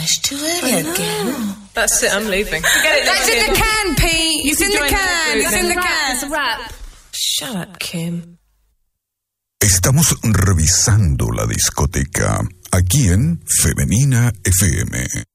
it's too early again. That's it, I'm leaving. Forget it, That's in the can, Pete. It's in the can. It's in the can. It's a wrap. Shut up, Kim. Estamos revisando la discoteca aquí en Femenina FM.